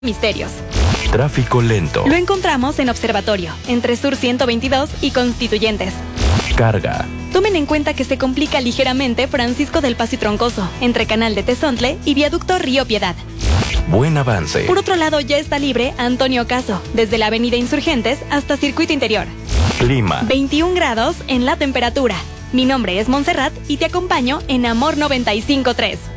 misterios. Tráfico lento. Lo encontramos en Observatorio, entre Sur 122 y Constituyentes. Carga. Tomen en cuenta que se complica ligeramente Francisco del Paso y Troncoso, entre Canal de Tezontle y Viaducto Río Piedad. Buen avance. Por otro lado, ya está libre Antonio Caso, desde la Avenida Insurgentes hasta Circuito Interior. Clima. 21 grados en la temperatura. Mi nombre es Montserrat y te acompaño en Amor 95.3.